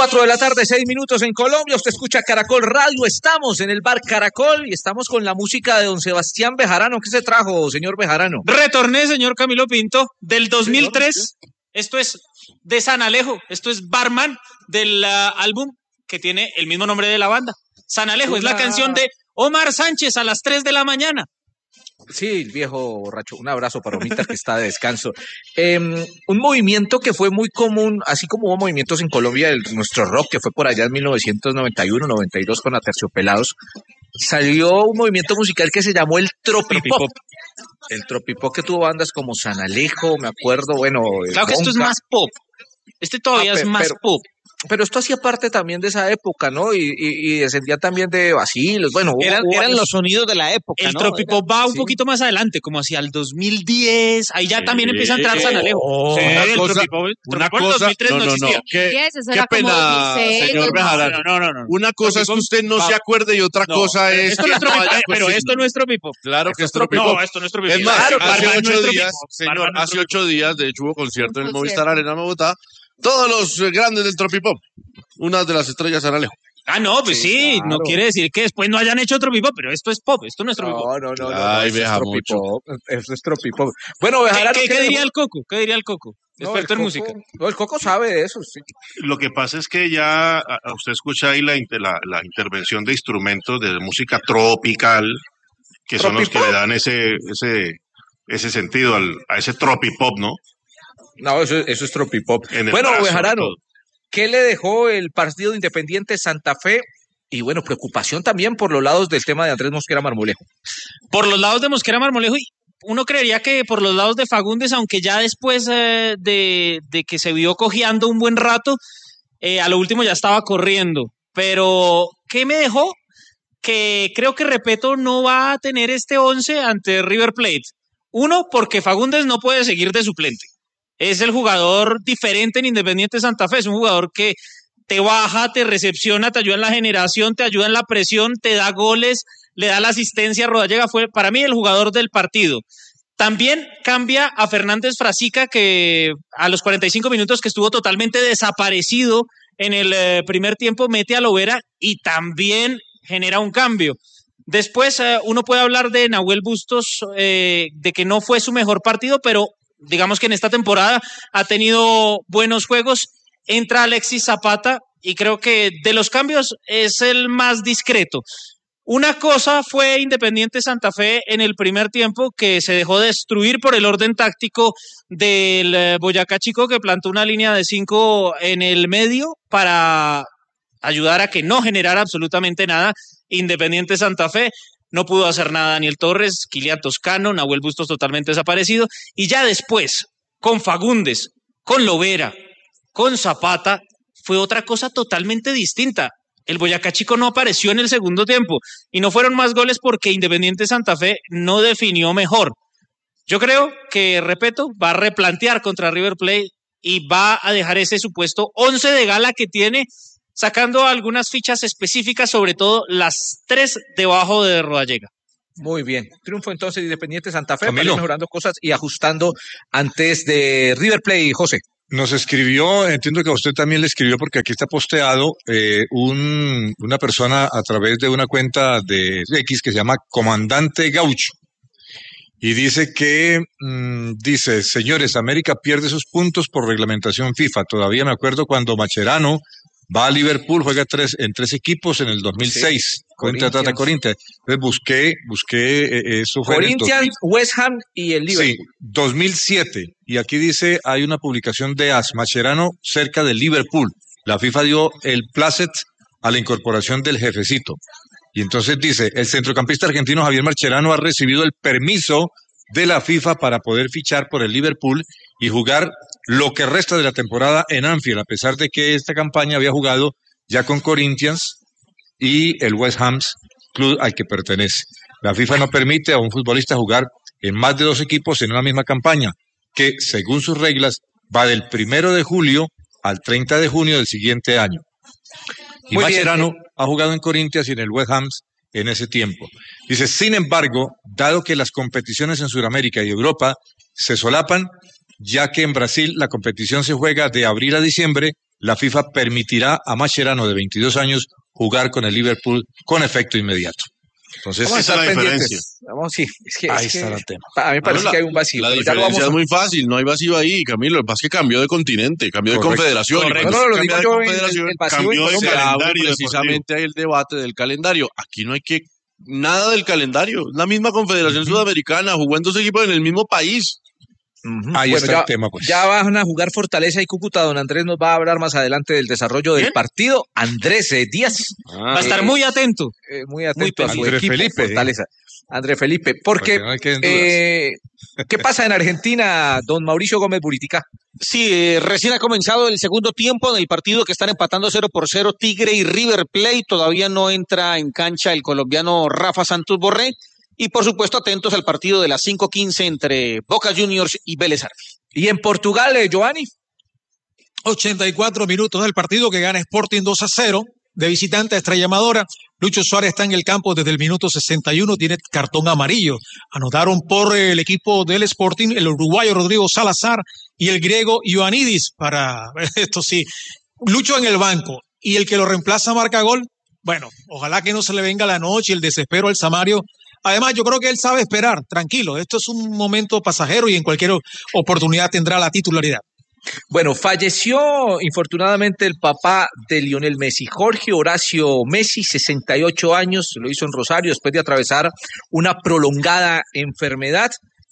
4 de la tarde, 6 minutos en Colombia. Usted escucha Caracol Radio. Estamos en el bar Caracol y estamos con la música de don Sebastián Bejarano. ¿Qué se trajo, señor Bejarano? Retorné, señor Camilo Pinto, del 2003. Esto es de San Alejo. Esto es Barman del álbum que tiene el mismo nombre de la banda. San Alejo es la canción de Omar Sánchez a las 3 de la mañana. Sí, el viejo borracho. Un abrazo para Omita que está de descanso. Un movimiento que fue muy común, así como hubo movimientos en Colombia, nuestro rock, que fue por allá en 1991-92 con Aterciopelados, salió un movimiento musical que se llamó el Tropipop. El Tropipop, que tuvo bandas como San Alejo, me acuerdo, bueno... Claro que esto es más pop. Este todavía es más pop. Pero esto hacía parte también de esa época, ¿no? Y descendía también de vacilos. Bueno, eran los sonidos de la época, el Tropipop va un poquito más adelante, como hacia el 2010. Ahí ya también empieza a entrar San Alejo. El Tropipop en 2003 no existía. Qué pena, señor Bejarano. No. Una cosa es que usted no se acuerde y otra cosa es... Esto no es Tropipop, pero esto no es Tropipop. Claro que es Tropipop. No, esto no es Tropipop. Es más, hace 8 días, de hecho hubo concierto en el Movistar Arena Bogotá. Todos los grandes del Tropipop. Una de las estrellas San Alejo. Ah, no, pues sí, claro. No quiere decir que después no hayan hecho Tropipop, pero esto es pop, esto no es Tropipop. No. Ay, Beja mucho. Esto es Tropipop. Bueno, Bejarano, ¿Qué diría el Coco? ¿Qué diría el Coco? Experto en música. No, el Coco sabe de eso, sí. Lo que pasa es que ya usted escucha ahí la intervención de instrumentos de música tropical, que son los que le dan ese sentido a ese tropipop, ¿no? No, eso es Tropipop. Bueno, Bejarano, ¿qué le dejó el partido de Independiente Santa Fe? Y bueno, preocupación también por los lados del tema de Andrés Mosquera Marmolejo. Por los lados de Mosquera Marmolejo, y uno creería que por los lados de Fagundes, aunque ya después de que se vio cojeando un buen rato, a lo último ya estaba corriendo. Pero, ¿qué me dejó? Que creo que Repeto no va a tener este 11 ante River Plate. Uno, porque Fagundes no puede seguir de suplente. Es el jugador diferente en Independiente Santa Fe, es un jugador que te baja, te recepciona, te ayuda en la generación, te ayuda en la presión, te da goles, le da la asistencia. Rodallega fue para mí el jugador del partido. También cambia a Fernández Frasica, que a los 45 minutos que estuvo totalmente desaparecido en el primer tiempo, mete a Lovera y también genera un cambio. Después uno puede hablar de Nahuel Bustos, de que no fue su mejor partido, pero digamos que en esta temporada ha tenido buenos juegos. Entra Alexis Zapata y creo que de los cambios es el más discreto. Una cosa fue Independiente Santa Fe en el primer tiempo, que se dejó destruir por el orden táctico del Boyacá Chico, que plantó una línea de 5 en el medio para ayudar a que no generara absolutamente nada. Independiente Santa Fe no pudo hacer nada. Daniel Torres, Kilian Toscano, Nahuel Bustos totalmente desaparecido. Y ya después, con Fagundes, con Lovera, con Zapata, fue otra cosa totalmente distinta. El Boyacá Chico no apareció en el segundo tiempo y no fueron más goles porque Independiente Santa Fe no definió mejor. Yo creo que, repito, va a replantear contra River Plate y va a dejar ese supuesto 11 de gala que tiene, sacando algunas fichas específicas, sobre todo las 3 debajo de Rodallega. Muy bien. Triunfo entonces de Independiente Santa Fe, para ir mejorando cosas y ajustando antes de River Plate, José. Nos escribió, entiendo que a usted también le escribió, porque aquí está posteado una persona a través de una cuenta de X que se llama Comandante Gaucho. Y dice que, señores, América pierde sus puntos por reglamentación FIFA. Todavía me acuerdo cuando Mascherano va a Liverpool, juega en tres equipos en el 2006, sí, contra Corinthians. Entonces busqué eso. Corinthians, West Ham y el Liverpool. Sí, 2007. Y aquí dice, hay una publicación de AS, Mascherano cerca de Liverpool. La FIFA dio el placet a la incorporación del jefecito. Y entonces dice, el centrocampista argentino Javier Mascherano ha recibido el permiso de la FIFA para poder fichar por el Liverpool y jugar lo que resta de la temporada en Anfield, a pesar de que esta campaña había jugado ya con Corinthians y el West Ham, club al que pertenece. La FIFA no permite a un futbolista jugar en más de 2 equipos en una misma campaña, que según sus reglas va del 1 de julio al 30 de junio del siguiente año. Y Mascherano ha jugado en Corinthians y en el West Ham en ese tiempo. Dice, sin embargo, dado que las competiciones en Sudamérica y Europa se solapan, ya que en Brasil la competición se juega de abril a diciembre la FIFA permitirá a Mascherano de 22 años jugar con el Liverpool con efecto inmediato. Entonces, esa es la diferencia. Sí, ahí está el tema. A mí me parece que hay un vacío. La diferencia es muy fácil, no hay vacío ahí, Camilo. Lo que pasa es que cambió de continente, cambió de confederación. Correcto. No, lo digo yo, el vacío cambió de calendario precisamente el debate del calendario. Aquí no hay que nada del calendario. La misma Confederación Sudamericana, jugó en 2 equipos en el mismo país. Ahí está el tema, pues. Ya van a jugar Fortaleza y Cúcuta. Don Andrés nos va a hablar más adelante del desarrollo del partido. Andrés Díaz. Va a estar muy atento. Muy atento a su Andrés equipo, Felipe, Fortaleza. Andrés Felipe. Porque, no queden dudas. ¿qué pasa en Argentina, don Mauricio Gómez Buritica? Sí, recién ha comenzado el segundo tiempo en el partido que están empatando 0-0 Tigre y River Plate. Todavía no entra en cancha el colombiano Rafa Santos Borré. Y por supuesto atentos al partido de las 5:15 entre Boca Juniors y Vélez Sarsfield. Y en Portugal, Giovanni. 84 minutos del partido que gana Sporting 2-0 de visitante a Estrella Amadora. Lucho Suárez está en el campo desde el minuto 61, tiene cartón amarillo. Anotaron por el equipo del Sporting el uruguayo Rodrigo Salazar y el griego Ioannidis. Para esto sí, Lucho en el banco y el que lo reemplaza marca gol. Bueno, ojalá que no se le venga la noche y el desespero al Samario. Además, yo creo que él sabe esperar, tranquilo. Esto es un momento pasajero y en cualquier oportunidad tendrá la titularidad. Bueno, falleció infortunadamente el papá de Lionel Messi, Jorge Horacio Messi, 68 años, lo hizo en Rosario después de atravesar una prolongada enfermedad.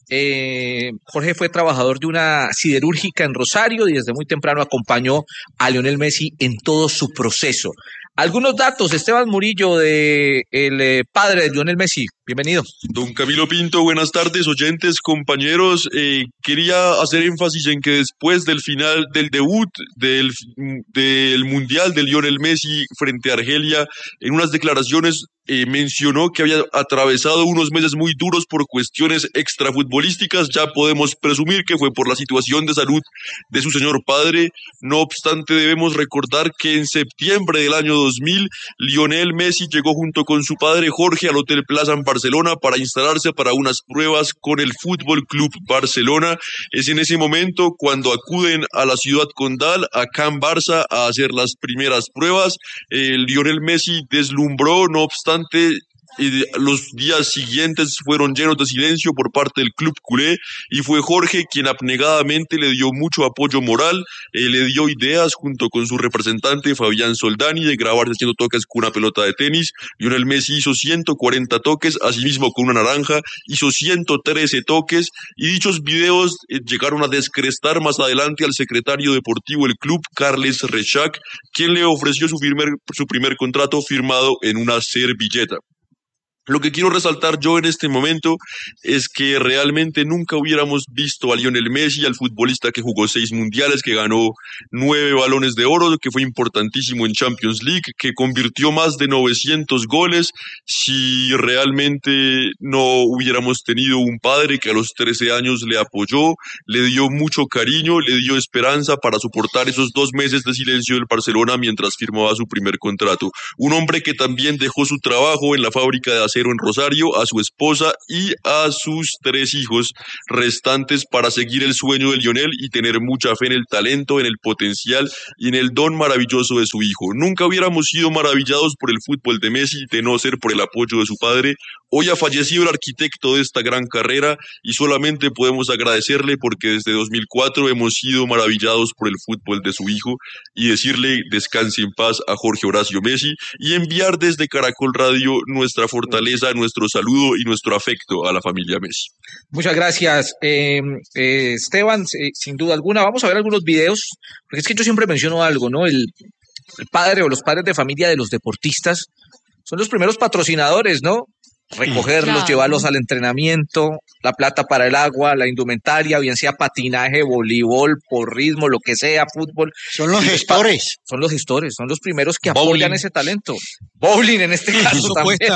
Jorge fue trabajador de una siderúrgica en Rosario y desde muy temprano acompañó a Lionel Messi en todo su proceso. Algunos datos, Esteban Murillo, de el padre de Lionel Messi. Bienvenido. Don Camilo Pinto, buenas tardes, oyentes, compañeros. Quería hacer énfasis en que después del final del debut del Mundial de Lionel Messi frente a Argelia, en unas declaraciones mencionó que había atravesado unos meses muy duros por cuestiones extrafutbolísticas. Ya podemos presumir que fue por la situación de salud de su señor padre. No obstante, debemos recordar que en septiembre del año 2000, Lionel Messi llegó junto con su padre Jorge al Hotel Plaza en Barcelona para instalarse para unas pruebas con el Fútbol Club Barcelona. Es en ese momento cuando acuden a la ciudad condal, a Can Barça, a hacer las primeras pruebas. Lionel Messi deslumbró, no obstante, los días siguientes fueron llenos de silencio por parte del club culé y fue Jorge quien abnegadamente le dio mucho apoyo moral, le dio ideas junto con su representante Fabián Soldani de grabarse haciendo toques con una pelota de tenis. Lionel Messi hizo 140 toques, asimismo con una naranja hizo 113 toques y dichos videos llegaron a descrestar más adelante al secretario deportivo del club, Carles Rexach, quien le ofreció su primer contrato firmado en una servilleta. Lo que quiero resaltar yo en este momento es que realmente nunca hubiéramos visto a Lionel Messi, al futbolista que jugó 6 mundiales, que ganó 9 balones de oro, que fue importantísimo en Champions League, que convirtió más de 900 goles, si realmente no hubiéramos tenido un padre que a los 13 años le apoyó, le dio mucho cariño, le dio esperanza para soportar esos 2 meses de silencio del Barcelona mientras firmaba su primer contrato. Un hombre que también dejó su trabajo en la fábrica de acero en Rosario, a su esposa y a sus 3 hijos restantes para seguir el sueño de Lionel y tener mucha fe en el talento, en el potencial y en el don maravilloso de su hijo. Nunca hubiéramos sido maravillados por el fútbol de Messi de no ser por el apoyo de su padre. Hoy ha fallecido el arquitecto de esta gran carrera y solamente podemos agradecerle porque desde 2004 hemos sido maravillados por el fútbol de su hijo y decirle descanse en paz a Jorge Horacio Messi y enviar desde Caracol Radio nuestra fortaleza, nuestro saludo y nuestro afecto a la familia Messi. Muchas gracias, Esteban, sin duda alguna. Vamos a ver algunos videos, porque es que yo siempre menciono algo, ¿no? El padre o los padres de familia de los deportistas son los primeros patrocinadores, ¿no? Recogerlos, claro, llevarlos al entrenamiento, la plata para el agua, la indumentaria, bien sea patinaje, voleibol, porrismo, lo que sea, fútbol. Son los gestores. Son los gestores, son los primeros que apoyan ese talento. Bowling en este caso Eso también. cuesta.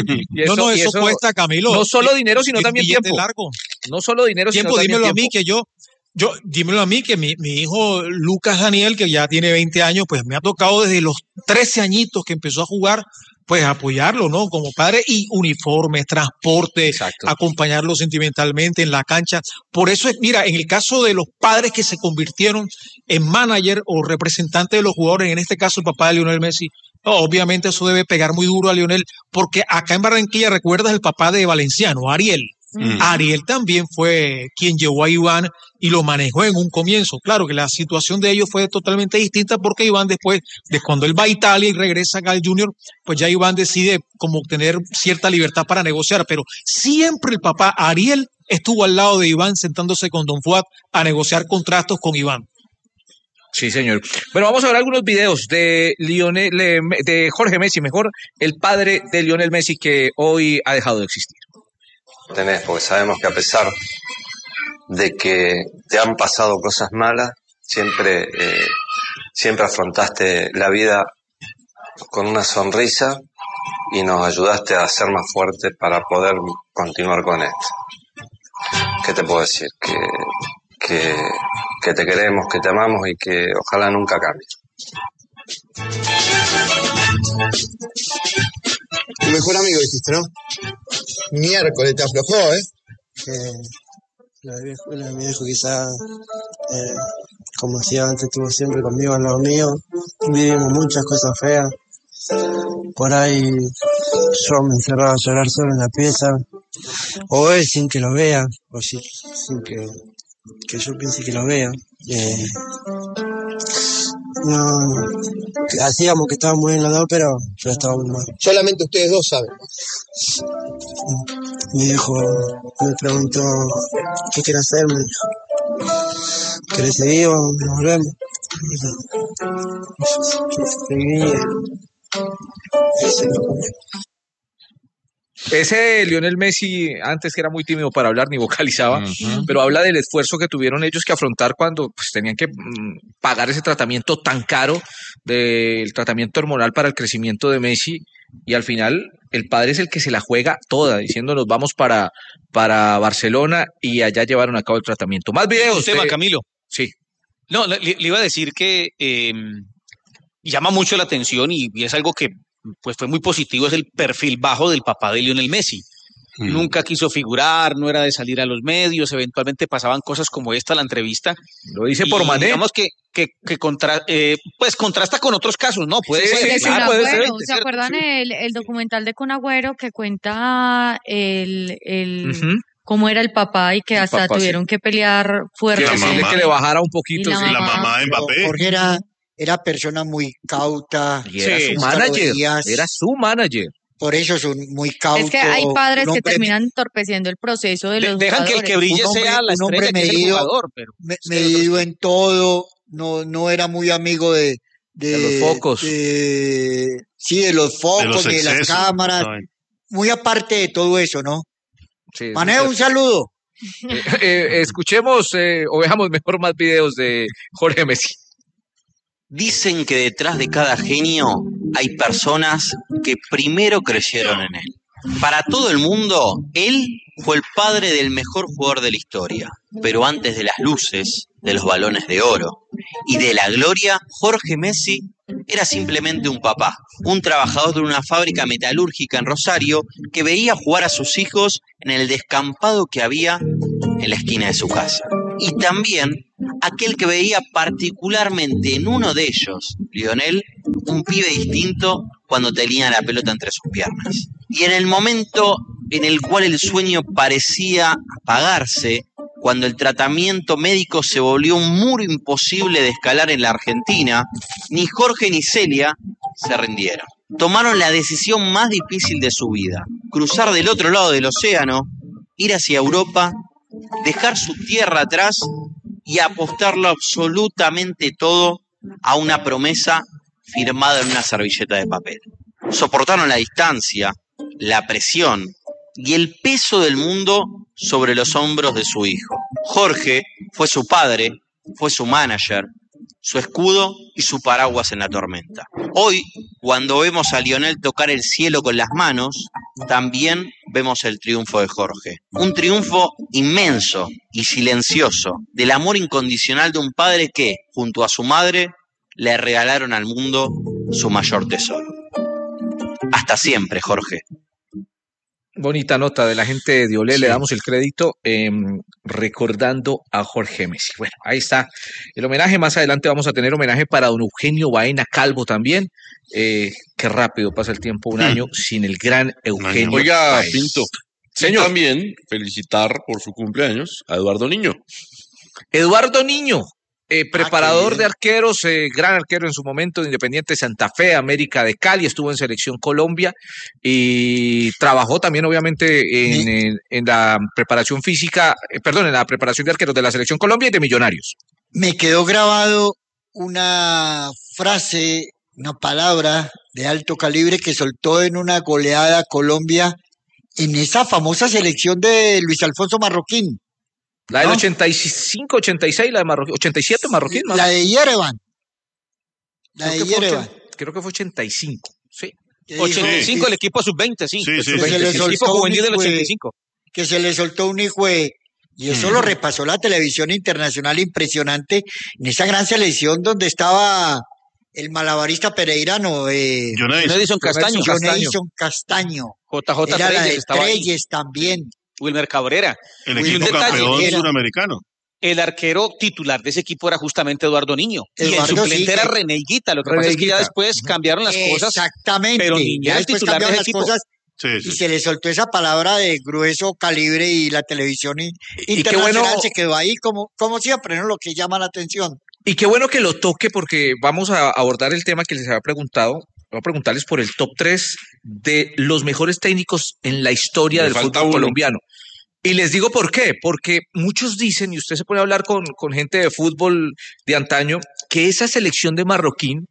Eso cuesta, Camilo. No solo dinero, sino también billete tiempo. largo. No solo dinero, sino Tiempo, también dímelo tiempo. a mí que dímelo a mí que mi hijo Lucas Daniel, que ya tiene 20 años, pues me ha tocado desde los 13 añitos que empezó a jugar pues apoyarlo, ¿no? Como padre, y uniformes, transporte, Exacto. acompañarlo sentimentalmente en la cancha. Por eso, mira, en el caso de los padres que se convirtieron en manager o representante de los jugadores, en este caso el papá de Lionel Messi, obviamente eso debe pegar muy duro a Lionel, porque acá en Barranquilla, ¿recuerdas el papá de Valenciano, Ariel? Ariel también fue quien llevó a Iván y lo manejó en un comienzo. Claro que la situación de ellos fue totalmente distinta porque Iván después, de cuando él va a Italia y regresa acá al Junior, pues ya Iván decide como tener cierta libertad para negociar, pero siempre el papá Ariel estuvo al lado de Iván sentándose con Don Fuad a negociar contratos con Iván. Sí, señor. Bueno, vamos a ver algunos videos de de Jorge Messi, mejor, el padre de Lionel Messi, que hoy ha dejado de existir. Porque sabemos que a pesar de que te han pasado cosas malas, siempre afrontaste la vida con una sonrisa y nos ayudaste a ser más fuertes para poder continuar con esto. ¿Qué te puedo decir? Que te queremos, que te amamos y que ojalá nunca cambie. Tu mejor amigo dijiste, ¿no? Miércoles te aflojó, ¿eh? Mi viejo quizá, como hacía antes, estuvo siempre conmigo al lado mío. Vivimos muchas cosas feas. Por ahí yo me encerraba a llorar solo en la pieza. O él sin que lo vea, o sin que yo piense que lo vea. No, hacíamos que estábamos bien los dos, pero estábamos mal. Solamente ustedes dos saben. Mi viejo me preguntó qué quiere hacer, me dijo, ¿querés seguir o nos volvemos? Seguí. Ese Lionel Messi, antes que era muy tímido para hablar, ni vocalizaba, pero habla del esfuerzo que tuvieron ellos que afrontar cuando pues, tenían que pagar ese tratamiento tan caro, del tratamiento hormonal para el crecimiento de Messi, y al final el padre es el que se la juega toda, diciéndonos vamos para Barcelona, y allá llevaron a cabo el tratamiento. Más videos. Un tema, Camilo. Sí. No, le iba a decir que llama mucho la atención y es algo que pues fue muy positivo, es el perfil bajo del papá de Lionel Messi. Nunca quiso figurar, no era de salir a los medios, eventualmente pasaban cosas como esta, la entrevista. Lo dice por Mané. Digamos que contrasta con otros casos, ¿no? Puede ser. Claro, puede ser. ¿se acuerdan el documental de Kun Agüero que cuenta cómo era el papá y que hasta tuvieron que pelear fuerte? Que le bajara un poquito. La mamá de Mbappé. Jorge era persona muy cauta. Y era su manager. Era su manager. Por eso son muy cautos. Es que hay padres que terminan entorpeciendo el proceso de los dejan jugadores. que el que brille sea la estrella, que es el jugador. Medido en todo. No era muy amigo de los focos. De los focos, de las cámaras. Muy aparte de todo eso, ¿no? Sí, Mané, un saludo. Escuchemos o veamos mejor más videos de Jorge Messi. Dicen que detrás de cada genio hay personas que primero creyeron en él. Para todo el mundo, él fue el padre del mejor jugador de la historia. Pero antes de las luces, de los balones de oro y de la gloria, Jorge Messi era simplemente un papá, un trabajador de una fábrica metalúrgica en Rosario que veía jugar a sus hijos en el descampado que había en la esquina de su casa. Y también aquel que veía particularmente en uno de ellos, Lionel, un pibe distinto cuando tenía la pelota entre sus piernas. Y en el momento en el cual el sueño parecía apagarse, cuando el tratamiento médico se volvió un muro imposible de escalar en la Argentina, ni Jorge ni Celia se rindieron. Tomaron la decisión más difícil de su vida: cruzar del otro lado del océano, ir hacia Europa, dejar su tierra atrás y apostarlo absolutamente todo a una promesa firmada en una servilleta de papel. Soportaron la distancia, la presión y el peso del mundo sobre los hombros de su hijo. Jorge fue su padre, fue su manager, su escudo y su paraguas en la tormenta. Hoy, cuando vemos a Lionel tocar el cielo con las manos, también vemos el triunfo de Jorge. Un triunfo inmenso y silencioso del amor incondicional de un padre que, junto a su madre, le regalaron al mundo su mayor tesoro. Hasta siempre, Jorge. Bonita nota de la gente de Olé, sí. Le damos el crédito recordando a Jorge Messi. Bueno, ahí está el homenaje. Más adelante vamos a tener homenaje para don Eugenio Baena Calvo también. Qué rápido pasa el tiempo, un año sin el gran Eugenio. Oiga, Baena. Pinto, señor. Y también felicitar por su cumpleaños a Eduardo Niño. Eduardo Niño. Preparador de arqueros, gran arquero en su momento de Independiente Santa Fe, América de Cali, estuvo en Selección Colombia y trabajó también obviamente en la preparación física, en la preparación de arqueros de la Selección Colombia y de Millonarios. Me quedó grabado una frase, una palabra de alto calibre que soltó en una goleada a Colombia en esa famosa selección de Luis Alfonso Marroquín. La del 85, 86, la de Marroquín, 87 Marroquín. La de Yerevan. Creo que fue 85, sí. 85 el equipo sub-20, sí. El equipo juvenil del 85. Que se le soltó un hijo de... Y eso lo repasó la televisión internacional, impresionante, en esa gran selección donde estaba el malabarista pereirano. John Edison Castaño. JJ Era la de Treyes también. Wilmer Cabrera. El equipo campeón suramericano. El arquero titular de ese equipo era justamente Eduardo Niño. Y el suplente era René Higuita. Lo que pasa es que ya después cambiaron las cosas. Exactamente. Pero Niño era el titular de ese equipo. Y se le soltó esa palabra de grueso calibre y la televisión internacional se quedó ahí como siempre, ¿no? Lo que llama la atención. Y qué bueno que lo toque porque vamos a abordar el tema que les había preguntado. Voy a preguntarles por el top 3 de los mejores técnicos en la historia del fútbol colombiano. Y les digo por qué, porque muchos dicen, y usted se puede hablar con gente de fútbol de antaño, que esa selección de Marroquín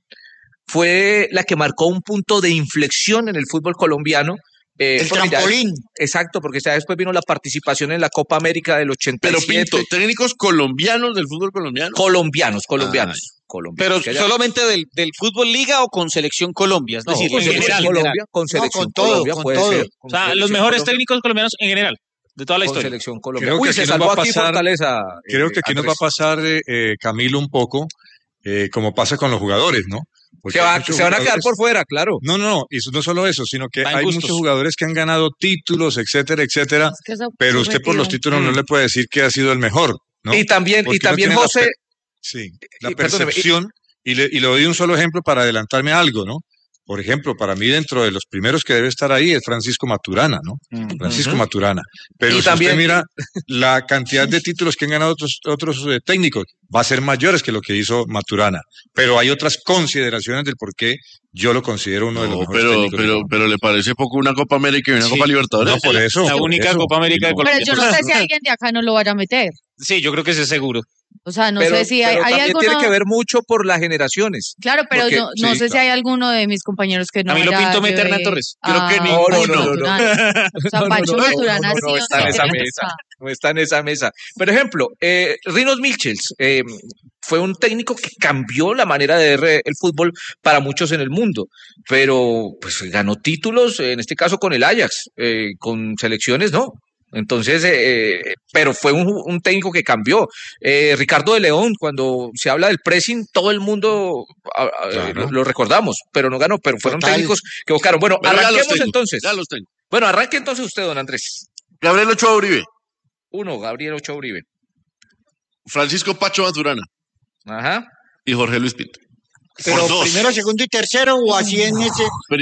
fue la que marcó un punto de inflexión en el fútbol colombiano. El trampolín. Exacto, porque ya después vino la participación en la Copa América del 87. Pero Pinto, ¿técnicos colombianos del fútbol colombiano? Colombianos. Pero solamente del fútbol liga o con selección Colombia, es decir, en general. Colombia, con selección Colombia puede ser. O sea, los mejores técnicos colombianos en general, de toda la historia. Con selección Colombia. Creo que se salvó aquí Fortaleza. Creo que aquí nos va a pasar, Camilo, un poco como pasa con los jugadores, ¿no? Se van a quedar por fuera, claro. No, y no solo eso, sino que hay muchos jugadores que han ganado títulos, etcétera, pero usted por los títulos no le puede decir que ha sido el mejor, ¿no? Y también José... La percepción, y le doy un solo ejemplo para adelantarme a algo, ¿no? Por ejemplo, para mí dentro de los primeros que debe estar ahí es Francisco Maturana, ¿no? Francisco Maturana. Pero si también usted mira la cantidad de títulos que han ganado otros técnicos, va a ser mayores que lo que hizo Maturana. Pero hay otras consideraciones del por qué yo lo considero uno de los mejores técnicos. Pero ¿le parece poco una Copa América y una Copa Libertadores? No, por eso. La única Copa América de Colombia. Pero yo no sé si alguien de acá no lo vaya a meter. Sí, yo creo que es seguro. O sea, no sé si hay alguno... tiene que ver mucho por las generaciones. Claro, pero no sé si hay alguno de mis compañeros que no a mí lo pinto meter a Torres. Creo que ninguno. O sea, Pacho Maturana no está en esa mesa. No está en esa mesa. Por ejemplo, Rinos Michels fue un técnico que cambió la manera de ver el fútbol para muchos en el mundo, pero pues ganó títulos, en este caso con el Ajax, con selecciones no. Entonces, pero fue un técnico que cambió. Ricardo de León, cuando se habla del pressing, todo el mundo lo recordamos, pero no ganó, pero fueron técnicos que buscaron. Bueno, arranquemos entonces. Ya los tengo. Bueno, arranque entonces usted, don Andrés. Gabriel Ochoa Uribe. 1, Gabriel Ochoa Uribe. Francisco Pacho Maturana. Ajá. Y Jorge Luis Pinto. Pero primero, segundo y tercero, o así en ese.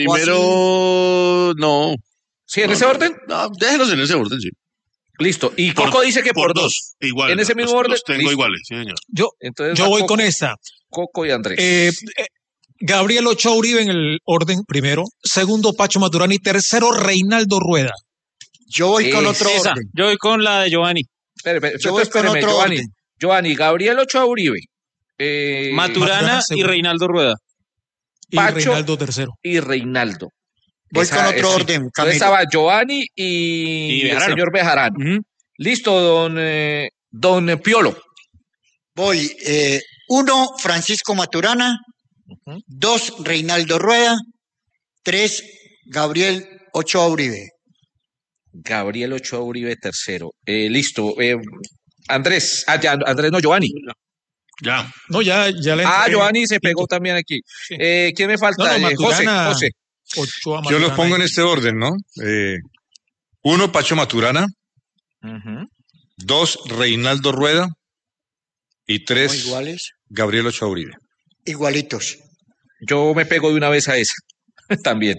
Primero, no. ¿Sí, en ese orden? No, déjenos en ese orden, sí. Listo. Y Coco dice que por 2. Igual. En ese mismo orden. Los tengo iguales, sí, señor. Yo voy Coco, con esta. Coco y Andrés. Gabriel Ochoa Uribe en el orden primero. Segundo, Pacho Maturana. Y tercero, Reinaldo Rueda. Yo voy con otro orden. Yo voy con la de Giovanni. Espéreme, Giovanni, Gabriel Ochoa Uribe. Maturana y Reinaldo Rueda. Pacho y Reinaldo tercero. Y Reinaldo. Voy con otro orden, Camilo. Estaba Giovanni y el señor Bejarano. Listo, don Piolo. Voy, 1, Francisco Maturana. 2, Reinaldo Rueda. 3, Gabriel Ochoa Uribe. Gabriel Ochoa Uribe tercero. Listo. Andrés. Andrés no, Giovanni. Ya. No, ya le Giovanni se pegó también aquí. ¿Quién me falta? No, Maturana, José. Ochoa, Yo los Maturana. pongo en este orden, ¿no? 1, Pacho Maturana. 2, Reinaldo Rueda. Y 3, iguales. Gabriel Ochoa Uribe. Igualitos. Yo me pego de una vez a esa también.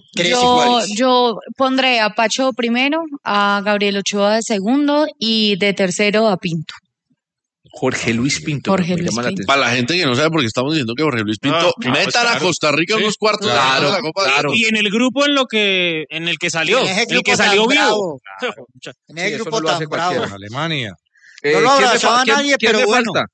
Yo pondré a Pacho primero, a Gabriel Ochoa de segundo y de tercero a Pinto. Jorge Luis Pinto. Jorge me Luis llama la Pinto. atención. Para la gente que no sabe por qué estamos diciendo que Jorge Luis Pinto metan a Costa Rica en los cuartos de la Copa del Mundo. Y en el grupo en el que salió. En ese El grupo que salió tan vivo. En el Sí, eso grupo no lo hace tan bravo. cualquiera. Alemania. No lo abrazaba a nadie, ¿quién pero me bueno. falta?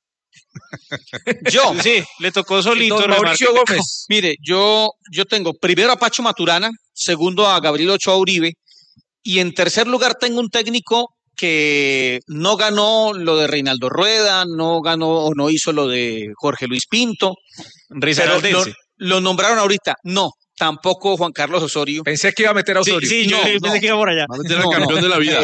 Yo. Sí, le tocó solito. Don Mauricio remarque. Gómez. Mire, yo tengo primero a Pacho Maturana, segundo a Gabriel Ochoa Uribe, y en tercer lugar tengo un técnico que no ganó lo de Reinaldo Rueda, no ganó o no hizo lo de Jorge Luis Pinto, pero Risaraldense. lo nombraron ahorita. No, tampoco Juan Carlos Osorio. Pensé que iba a meter a Osorio. Sí, yo pensé que iba por allá. Va a meter al campeón de la vida.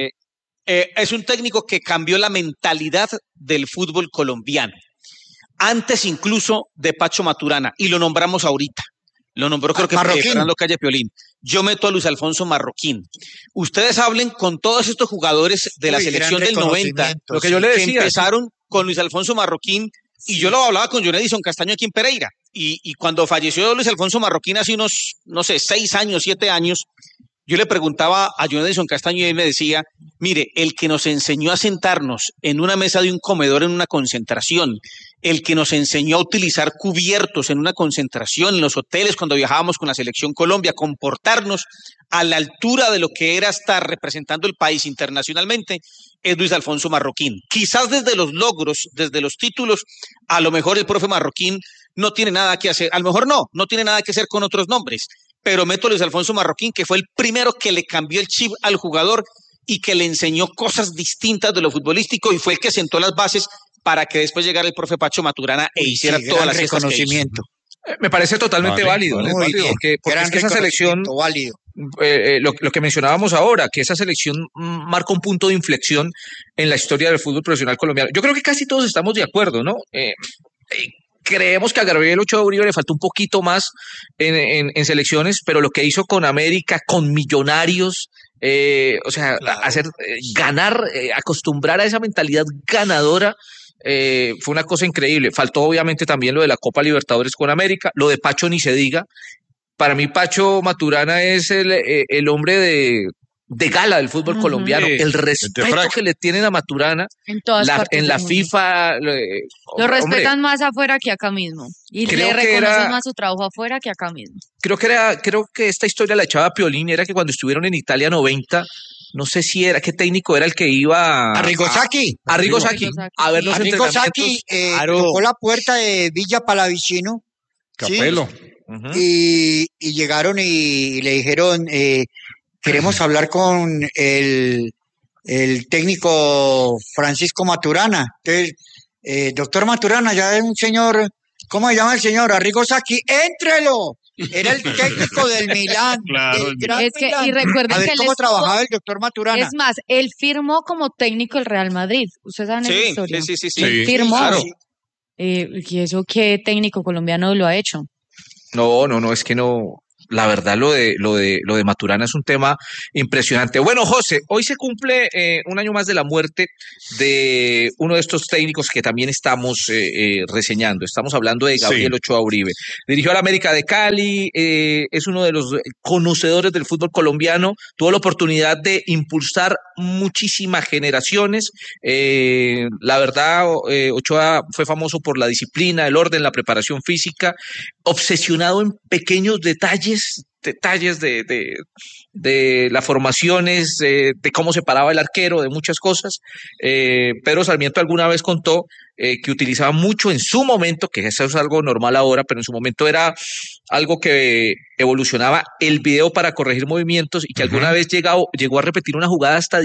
Es un técnico que cambió la mentalidad del fútbol colombiano. Antes incluso de Pacho Maturana, y lo nombramos ahorita. Lo nombró creo que Marroquín. Fernando Calle Piolín. Yo meto a Luis Alfonso Marroquín. Ustedes hablen con todos estos jugadores de la Uy, selección gran del 90, reconocimiento, Lo que yo le que decía. empezaron con Luis Alfonso Marroquín, y yo lo hablaba con John Edison Castaño aquí en Pereira. Y cuando falleció Luis Alfonso Marroquín hace unos, no sé, 6 años, 7 años, yo le preguntaba a John Edison Castaño y él me decía, mire, el que nos enseñó a sentarnos en una mesa de un comedor en una concentración, el que nos enseñó a utilizar cubiertos en una concentración, en los hoteles cuando viajábamos con la Selección Colombia, comportarnos a la altura de lo que era estar representando el país internacionalmente, es Luis Alfonso Marroquín. Quizás desde los logros, desde los títulos, a lo mejor el profe Marroquín no tiene nada que hacer, a lo mejor no tiene nada que hacer con otros nombres, pero meto a Luis Alfonso Marroquín, que fue el primero que le cambió el chip al jugador y que le enseñó cosas distintas de lo futbolístico y fue el que sentó las bases para que después llegara el profe Pacho Maturana e hiciera todas las fiestas que hizo. reconocimiento. Me parece totalmente válido, ¿no? Es Muy válido, bien. porque Gran es que esa selección, reconocimiento, válido. lo que mencionábamos ahora, que esa selección marca un punto de inflexión en la historia del fútbol profesional colombiano. Yo creo que casi todos estamos de acuerdo, ¿no? Creemos que a Gabriel Ochoa Uribe le faltó un poquito más en selecciones, pero lo que hizo con América, con Millonarios, hacer ganar, acostumbrar a esa mentalidad ganadora, fue una cosa increíble. Faltó obviamente también lo de la Copa Libertadores con América, lo de Pacho ni se diga. Para mí Pacho Maturana es el hombre de gala del fútbol colombiano, el respeto que le tienen a Maturana En todas partes en la del mundo. FIFA. Lo respetan más afuera que acá mismo. Y Creo le que reconocen era- más su trabajo afuera que acá mismo. Creo que esta historia la echaba Piolín, era que cuando estuvieron en Italia 90, no sé si era, qué técnico era el que iba A Rigosaki. a Rigosaki, a ver los Arrigo Sacchi entrenamientos. tocó la puerta de Villa Palavicino. ¿sí? Capello. Y llegaron y le dijeron, queremos hablar con el técnico Francisco Maturana. Entonces, doctor Maturana, ya es un señor, ¿cómo se llama el señor? Arrigo Sacchi, ¡éntrelo! Era el técnico del Milán. Claro, del Gran Es que, Milán. y recuerden A ver que él cómo estuvo- trabajaba el doctor Maturana. Es más, él firmó como técnico el Real Madrid. ¿Ustedes saben esa Sí, historia? sí. Él firmó. Claro. ¿Y eso qué técnico colombiano lo ha hecho? No, es que no. La verdad, lo de Maturana es un tema impresionante. Bueno, José, hoy se cumple un año más de la muerte de uno de estos técnicos que también estamos reseñando. Estamos hablando de Gabriel Ochoa Uribe. Dirigió al América de Cali, es uno de los conocedores del fútbol colombiano. Tuvo la oportunidad de impulsar muchísimas generaciones. La verdad, Ochoa fue famoso por la disciplina, el orden, la preparación física, obsesionado en pequeños detalles de las formaciones, de cómo se paraba el arquero, de muchas cosas. Pedro Sarmiento alguna vez contó que utilizaba mucho en su momento, que eso es algo normal ahora, pero en su momento era algo que evolucionaba, el video para corregir movimientos, y que alguna vez llegó a repetir una jugada hasta